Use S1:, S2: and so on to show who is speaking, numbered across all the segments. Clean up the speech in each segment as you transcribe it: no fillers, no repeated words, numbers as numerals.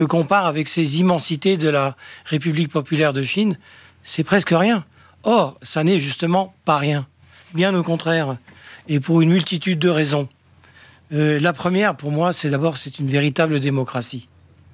S1: Je compare avec ces immensités de la République populaire de Chine, c'est presque rien. Or, ça n'est justement pas rien. Bien au contraire. Et pour une multitude de raisons. La première, pour moi, c'est une véritable démocratie.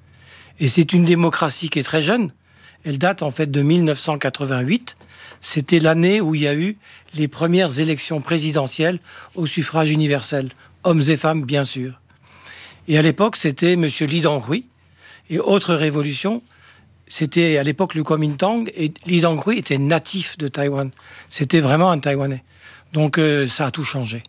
S1: Et c'est une démocratie qui est très jeune. Elle date en fait de 1988. C'était l'année où il y a eu les premières élections présidentielles au suffrage universel. Hommes et femmes, bien sûr. Et à l'époque, c'était M. Li Donghui. Et autre révolution, c'était à l'époque le Kuomintang. Et Li Donghui était natif de Taïwan. C'était vraiment un Taïwanais. Donc ça a tout changé.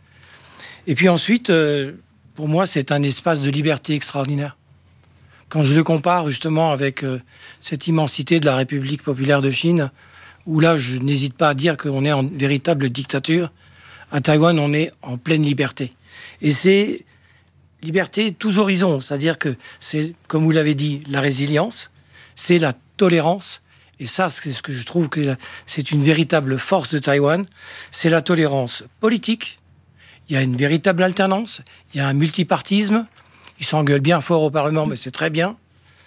S1: Et puis ensuite, pour moi, c'est un espace de liberté extraordinaire. Quand je le compare justement avec cette immensité de la République populaire de Chine, où là, je n'hésite pas à dire qu'on est en véritable dictature, à Taïwan, on est en pleine liberté. Et c'est liberté tous horizons, c'est-à-dire que c'est, comme vous l'avez dit, la résilience, c'est la tolérance, et ça, c'est ce que je trouve que c'est une véritable force de Taïwan, c'est la tolérance politique, il y a une véritable alternance, il y a un multipartisme, ils s'engueulent bien fort au Parlement, mais c'est très bien,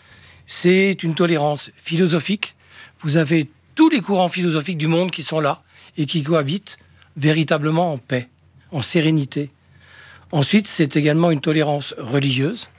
S1: c'est une tolérance philosophique, vous avez tous les courants philosophiques du monde qui sont là, et qui cohabitent véritablement en paix, en sérénité. Ensuite, c'est également une tolérance religieuse.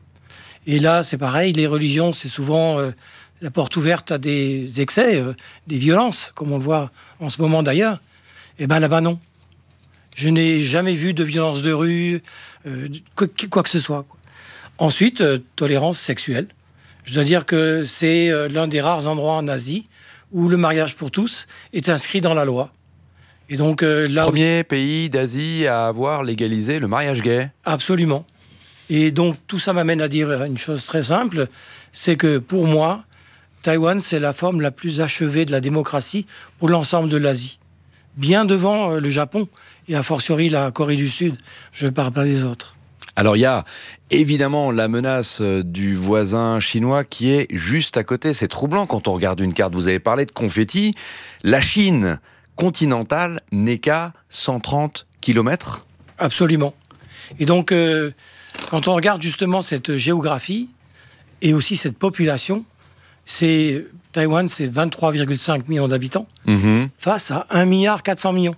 S1: Et là, c'est pareil, les religions, c'est souvent la porte ouverte à des excès, des violences, comme on le voit en ce moment d'ailleurs. Eh bien là-bas, non. Je n'ai jamais vu de violence de rue, quoi que ce soit. Ensuite, tolérance sexuelle. Je dois dire que c'est l'un des rares endroits en Asie où le mariage pour tous est inscrit dans la loi. Et donc,
S2: premier pays d'Asie à avoir légalisé le mariage gay.
S1: Absolument. Et donc, tout ça m'amène à dire une chose très simple, c'est que pour moi, Taïwan, c'est la forme la plus achevée de la démocratie pour l'ensemble de l'Asie. Bien devant le Japon, et a fortiori la Corée du Sud. Je ne parle pas des autres.
S2: Alors, il y a évidemment la menace du voisin chinois qui est juste à côté. C'est troublant quand on regarde une carte. Vous avez parlé de confettis. La Chine continentale n'est qu'à 130 km.
S1: Absolument. Et donc, quand on regarde justement cette géographie et aussi cette population, Taïwan, c'est 23,5 millions d'habitants face à 1,4 milliard.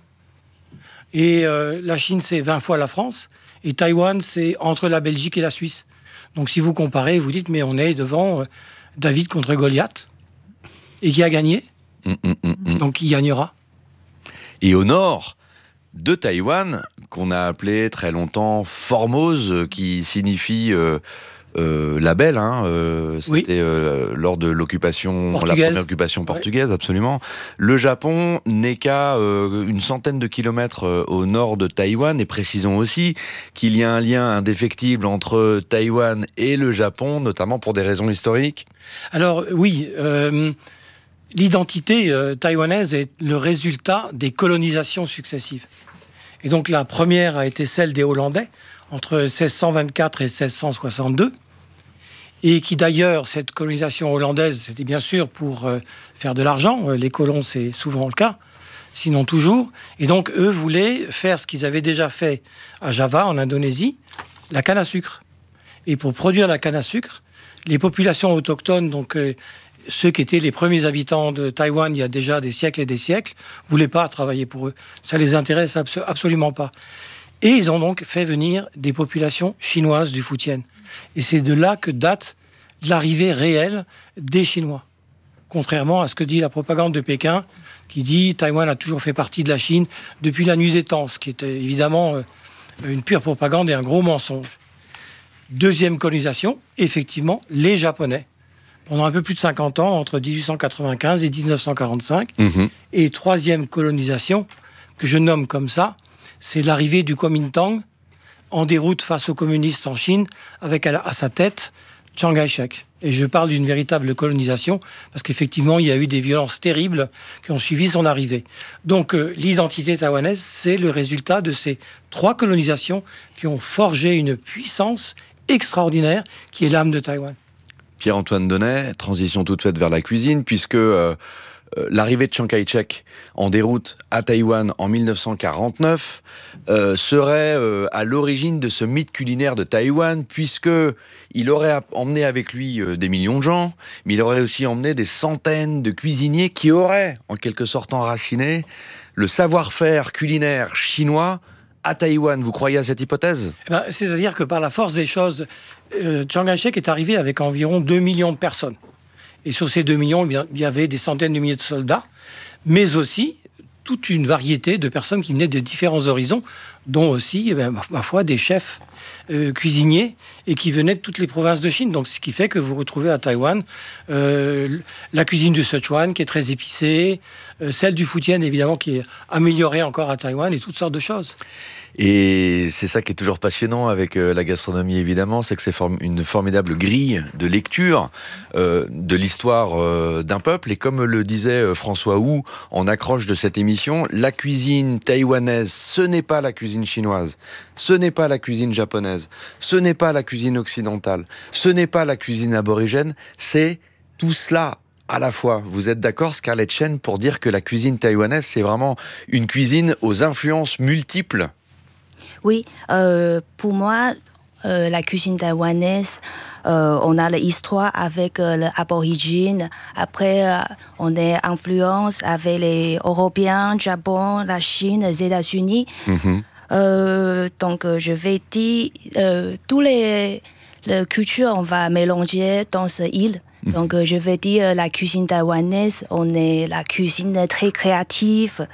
S1: Et la Chine, c'est 20 fois la France. Et Taïwan, c'est entre la Belgique et la Suisse. Donc si vous comparez, vous dites, mais on est devant David contre Goliath. Et qui a gagné Donc qui gagnera.
S2: Et au nord de Taïwan, qu'on a appelé très longtemps Formose, qui signifie la belle, c'était lors de l'occupation, la première occupation portugaise, absolument. Le Japon n'est qu'à une centaine de kilomètres au nord de Taïwan, et précisons aussi qu'il y a un lien indéfectible entre Taïwan et le Japon, notamment pour des raisons historiques.
S1: Alors oui, l'identité taïwanaise est le résultat des colonisations successives. Et donc la première a été celle des Hollandais, entre 1624 et 1662, et qui d'ailleurs, cette colonisation hollandaise, c'était bien sûr pour faire de l'argent, les colons c'est souvent le cas, sinon toujours, et donc eux voulaient faire ce qu'ils avaient déjà fait à Java, en Indonésie, la canne à sucre. Et pour produire la canne à sucre, les populations autochtones, donc ceux qui étaient les premiers habitants de Taïwan il y a déjà des siècles et des siècles, ne voulaient pas travailler pour eux. Ça les intéresse absolument pas. Et ils ont donc fait venir des populations chinoises du Fujian. Et c'est de là que date l'arrivée réelle des Chinois. Contrairement à ce que dit la propagande de Pékin, qui dit Taïwan a toujours fait partie de la Chine depuis la nuit des temps, ce qui est évidemment une pure propagande et un gros mensonge. Deuxième colonisation, effectivement, les Japonais. Pendant un peu plus de 50 ans, entre 1895 et 1945. Et troisième colonisation, que je nomme comme ça, c'est l'arrivée du Kuomintang en déroute face aux communistes en Chine, avec à sa tête Chiang Kai-shek. Et je parle d'une véritable colonisation, parce qu'effectivement, il y a eu des violences terribles qui ont suivi son arrivée. Donc, l'identité taïwanaise, c'est le résultat de ces trois colonisations qui ont forgé une puissance extraordinaire, qui est l'âme de Taïwan.
S2: Pierre-Antoine Donnet, transition toute faite vers la cuisine, puisque l'arrivée de Chiang Kai-shek en déroute à Taïwan en 1949 serait à l'origine de ce mythe culinaire de Taïwan, puisque il aurait emmené avec lui des millions de gens, mais il aurait aussi emmené des centaines de cuisiniers qui auraient, en quelque sorte, enraciné le savoir-faire culinaire chinois à Taïwan. Vous croyez à cette hypothèse ?
S1: C'est-à-dire que par la force des choses, Chiang Kai-shek est arrivé avec environ 2 millions de personnes. Et sur ces 2 millions, il y avait des centaines de milliers de soldats, mais aussi toute une variété de personnes qui venaient de différents horizons, dont aussi, ma foi, des chefs cuisiniers, et qui venaient de toutes les provinces de Chine. Donc, ce qui fait que vous retrouvez à Taïwan la cuisine du Sichuan, qui est très épicée, celle du Fujian, évidemment, qui est améliorée encore à Taïwan, et toutes sortes de choses.
S2: Et c'est ça qui est toujours passionnant avec la gastronomie, évidemment, c'est que c'est une formidable grille de lecture de l'histoire d'un peuple. Et comme le disait François Hu en accroche de cette émission, la cuisine taïwanaise, ce n'est pas la cuisine chinoise, ce n'est pas la cuisine japonaise, ce n'est pas la cuisine occidentale, ce n'est pas la cuisine aborigène, c'est tout cela à la fois. Vous êtes d'accord, Scarlett Chen, pour dire que la cuisine taïwanaise, c'est vraiment une cuisine aux influences multiples ?
S3: Oui, pour moi, la cuisine taïwanaise, on a l'histoire avec l'aborigène. Après, on est influence avec les Européens, le Japon, la Chine, les États-Unis. Donc, je vais dire, toutes les cultures, on va mélanger dans cette île. Donc, je vais dire, la cuisine taïwanaise, on est la cuisine très créative,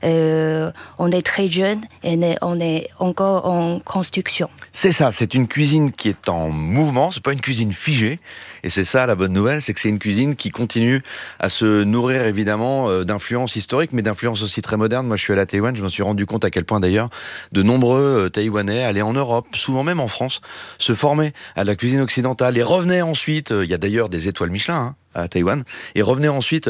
S3: on est très jeune et on est encore en construction.
S2: C'est ça, c'est une cuisine qui est en mouvement, c'est pas une cuisine figée. Et c'est ça la bonne nouvelle, c'est que c'est une cuisine qui continue à se nourrir évidemment d'influences historiques, mais d'influences aussi très modernes. Moi je suis allé à Taïwan, je me suis rendu compte à quel point d'ailleurs de nombreux Taïwanais allaient en Europe, souvent même en France, se former à la cuisine occidentale et revenaient ensuite, il y a d'ailleurs des étoiles Michelin à Taïwan, et revenaient ensuite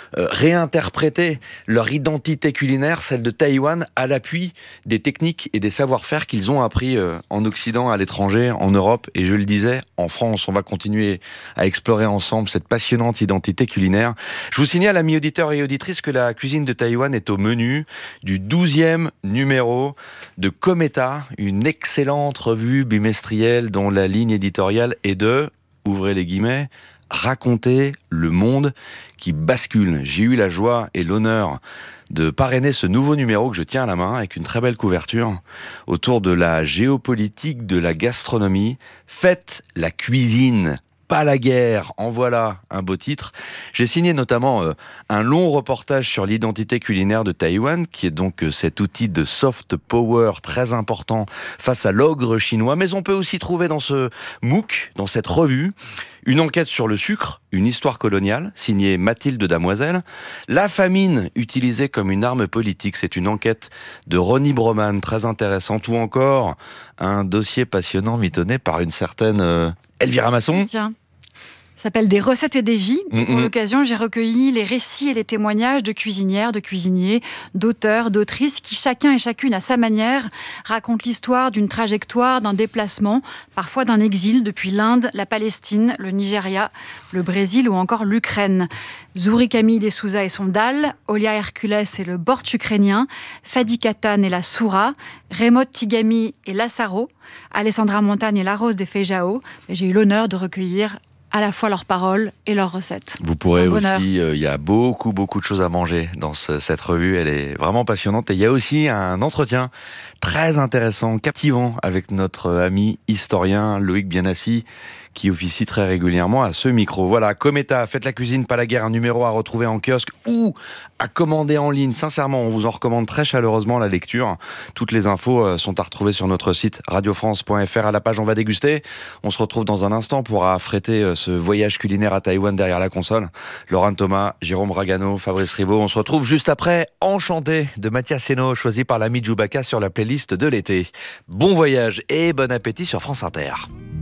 S2: réinterpréter leur identité culinaire, celle de Taïwan, à l'appui des techniques et des savoir-faire qu'ils ont appris en Occident, à l'étranger, en Europe, et je le disais, en France. On va continuer à explorer ensemble cette passionnante identité culinaire. Je vous signale, amis auditeurs et auditrices, que la cuisine de Taïwan est au menu du 12e numéro de Cometa, une excellente revue bimestrielle dont la ligne éditoriale est de, ouvrez les guillemets, raconter le monde qui bascule. J'ai eu la joie et l'honneur de parrainer ce nouveau numéro que je tiens à la main avec une très belle couverture autour de la géopolitique de la gastronomie. Faites la cuisine, pas la guerre. En voilà un beau titre. J'ai signé notamment un long reportage sur l'identité culinaire de Taïwan, qui est donc cet outil de soft power très important face à l'ogre chinois. Mais on peut aussi trouver dans ce MOOC, dans cette revue, une enquête sur le sucre, une histoire coloniale, signée Mathilde Damoiselle. La famine utilisée comme une arme politique, c'est une enquête de Ronnie Broman, très intéressante. Ou encore un dossier passionnant mitonné par une certaine Elvira Masson.
S4: Tiens. Ça s'appelle Des recettes et des vies. Pour l'occasion, j'ai recueilli les récits et les témoignages de cuisinières, de cuisiniers, d'auteurs, d'autrices qui, chacun et chacune à sa manière, racontent l'histoire d'une trajectoire, d'un déplacement, parfois d'un exil depuis l'Inde, la Palestine, le Nigeria, le Brésil ou encore l'Ukraine. Zouri Camille de Souza et son dal, Olia Hercules et le bort ukrainien, Fadi Katan et la Soura, Raymond Tigami et l'Assaro, Alessandra Montagne et la Rose des Feijao. J'ai eu l'honneur de recueillir à la fois leurs paroles et leurs recettes.
S2: Vous pourrez aussi, il y a beaucoup de choses à manger dans cette revue, elle est vraiment passionnante. Et il y a aussi un entretien très intéressant, captivant, avec notre ami historien Loïc Bianassi, qui officie très régulièrement à ce micro. Voilà, Cometa, faites la cuisine, pas la guerre, un numéro à retrouver en kiosque ou à commander en ligne. Sincèrement, on vous en recommande très chaleureusement la lecture. Toutes les infos sont à retrouver sur notre site radiofrance.fr à la page On va déguster. On se retrouve dans un instant pour affréter ce voyage culinaire à Taïwan derrière la console. Laurent Thomas, Jérôme Ragano, Fabrice Rivaud. On se retrouve juste après Enchanté de Mathias Hénaud, choisi par l'ami Djoubaka sur la playlist de l'été. Bon voyage et bon appétit sur France Inter.